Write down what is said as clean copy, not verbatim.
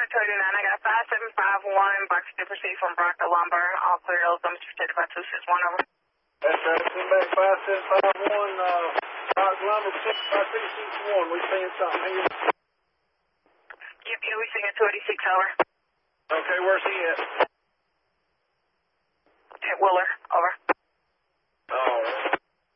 239. I got 5751, box to proceed from Bronco Lumber. All clear, limits protected by 261 over. That's right, send back 5751, box lumber protected by 261. We seeing something here. Yep, we seeing a 286 over. Okay,